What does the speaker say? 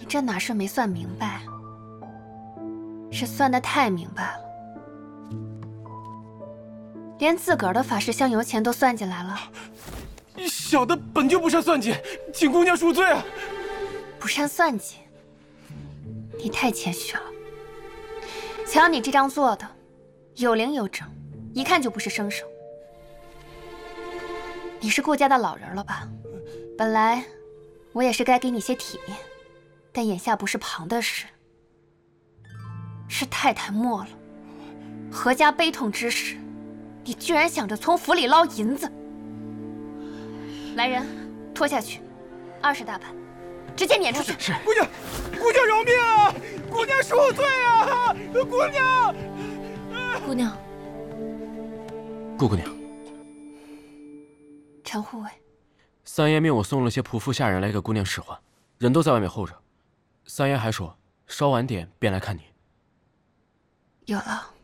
这哪是没算明白，是算得太明白了，连自个儿的法式香油钱都算进来了。 小的本就不善算计，请姑娘恕罪啊！ 不善算计，你太谦虚了。瞧你这张做的，有零有整，一看就不是生手。你是顾家的老人了吧？本来我也是该给你些体面，但眼下不是旁的事，是太太没了，阖家悲痛之时，你居然想着从府里捞银子。来人，拖下去，20大板，直接撵出去。 是姑娘，姑娘饶命啊！姑娘恕罪啊！姑娘， 姑娘， 顾姑娘， 陈护卫， 三爷命我送了些仆妇下人来给姑娘使唤，人都在外面候着。三爷还说，稍晚点便来看你。 有了。